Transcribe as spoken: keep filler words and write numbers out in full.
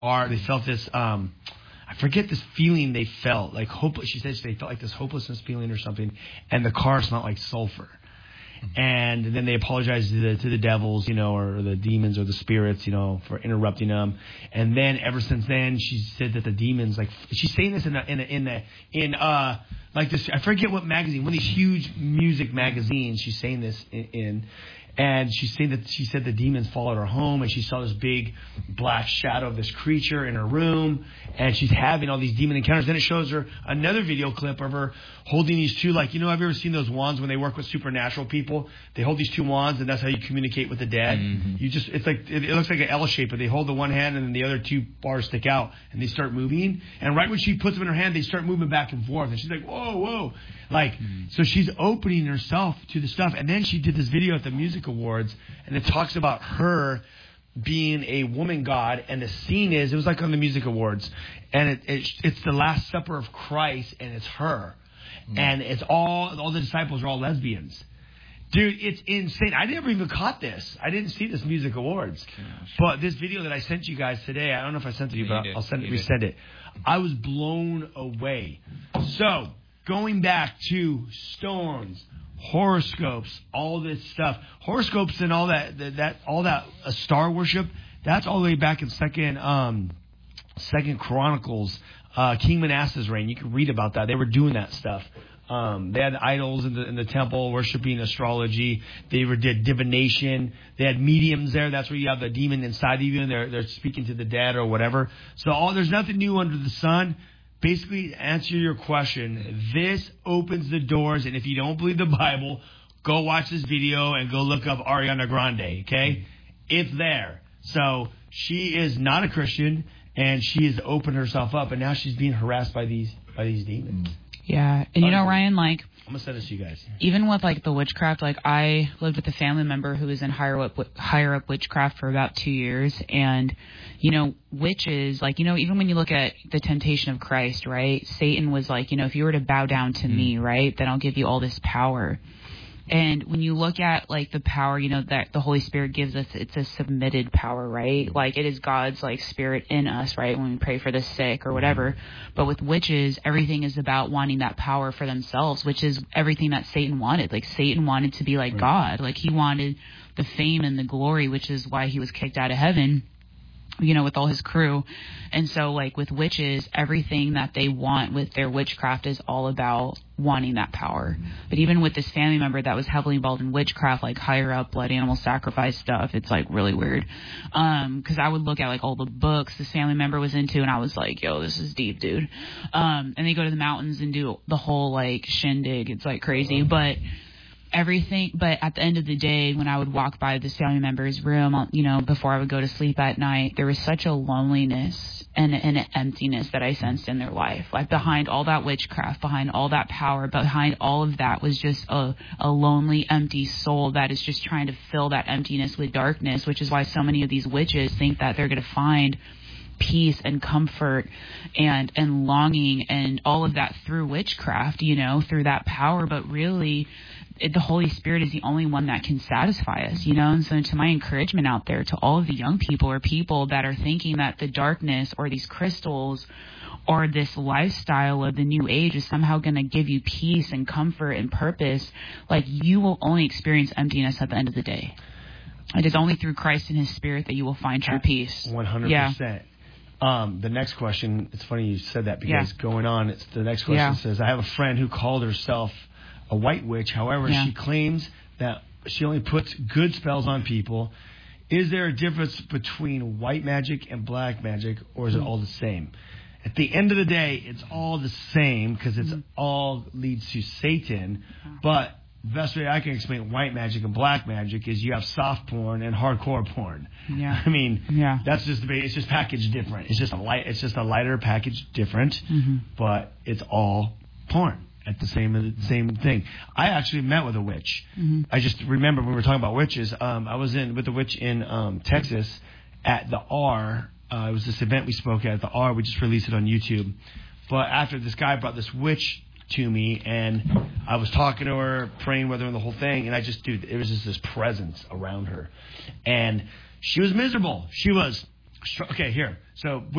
Are they felt this? Um, I forget this feeling they felt like hopeless. She said they felt like this hopelessness feeling or something, and the car smelled like sulfur. And then they apologized to the to the devils, you know, or the demons or the spirits, you know, for interrupting them. And then ever since then, she said that the demons, like, she's saying this in a, in a, in a, in uh like this. I forget what magazine, one of these huge music magazines. She's saying this in. in And she's saying that she said the demons followed her home, and she saw this big black shadow of this creature in her room, and she's having all these demon encounters. Then it shows her another video clip of her holding these two, like, you know, have you ever seen those wands when they work with supernatural people? They hold these two wands, and that's how you communicate with the dead. Mm-hmm. You just, it's like, it, it looks like an L shape, but they hold the one hand, and then the other two bars stick out, and they start moving. And right when she puts them in her hand, they start moving back and forth, and she's like, whoa, whoa. Like, mm-hmm. So she's opening herself to the stuff. And then she did this video at the music awards, and it talks about her being a woman god, and the scene is, it was like on the music awards, and it, it it's the Last Supper of Christ, and it's her, mm. and it's all all the disciples are all lesbians. Dude, it's insane. I never even caught this. I didn't see this music awards. Gosh. But this video that I sent you guys today, I don't know if I sent it to you, but you I'll send it, resend it. I was blown away. So, going back to storms, horoscopes, all this stuff, horoscopes and all that, that, that all that uh, star worship, that's all the way back in second, um, second Chronicles, uh, King Manasseh's reign. You can read about that. They were doing that stuff. Um, they had idols in the in the temple worshiping astrology. They were did divination. They had mediums there. That's where you have the demon inside of you, and they're they're speaking to the dead or whatever. So all there's nothing new under the sun. Basically, to answer your question, this opens the doors, and if you don't believe the Bible, go watch this video and go look up Ariana Grande, okay? It's there. So she is not a Christian, and she has opened herself up, and now she's being harassed by these by these demons. Yeah, and you know, Ryan, like, I'm gonna send this to you guys. Even with like the witchcraft, like I lived with a family member who was in higher up higher up witchcraft for about two years, and you know, witches, like, you know, even when you look at the temptation of Christ, right? Satan was like, you know, if you were to bow down to mm. me, right, then I'll give you all this power. And when you look at, like, the power, you know, that the Holy Spirit gives us, it's a submitted power, right? Like, it is God's, like, spirit in us, right, when we pray for the sick or whatever. But with witches, everything is about wanting that power for themselves, which is everything that Satan wanted. Like, Satan wanted to be like right. God. Like, he wanted the fame and the glory, which is why he was kicked out of heaven, you know, with all his crew. And so, like, with witches, everything that they want with their witchcraft is all about wanting that power. But even with this family member that was heavily involved in witchcraft, like higher up blood animal sacrifice stuff, it's like really weird. Um, cause I would look at like all the books this family member was into, and I was like, yo, this is deep, dude. Um, and they go to the mountains and do the whole like shindig. It's like crazy, but everything, but at the end of the day, when I would walk by this family member's room, you know, before I would go to sleep at night, there was such a loneliness and, and an emptiness that I sensed in their life. Like behind all that witchcraft, behind all that power, behind all of that was just a, a lonely, empty soul that is just trying to fill that emptiness with darkness, which is why so many of these witches think that they're going to find peace and comfort and and longing and all of that through witchcraft, you know, through that power. But really, it, the Holy Spirit is the only one that can satisfy us, you know. And so to my encouragement out there to all of the young people or people that are thinking that the darkness or these crystals or this lifestyle of the new age is somehow going to give you peace and comfort and purpose, like, you will only experience emptiness at the end of the day. It is only through Christ and his Spirit that you will find true peace. one hundred percent. Yeah. Um, the next question, it's funny you said that because yeah. going on, it's the next question yeah. says, I have a friend who called herself a white witch. However, yeah. she claims that she only puts good spells on people. Is there a difference between white magic and black magic, or is it all the same? At the end of the day, it's all the same because it's mm-hmm. all leads to Satan. But the best way I can explain white magic and black magic is you have soft porn and hardcore porn. Yeah. I mean, yeah. that's just the it's just packaged different. It's just a light. It's just a lighter package different, mm-hmm. but it's all porn at the same the same thing. I actually met with a witch. Mm-hmm. I just remember when we were talking about witches. Um, I was in with a witch in um, Texas at the R. Uh, it was this event we spoke at, at the R. We just released it on YouTube. But after this guy brought this witch to me, and I was talking to her, praying with her and the whole thing, and I just, dude, it was just this presence around her. And she was miserable. She was, okay, here. So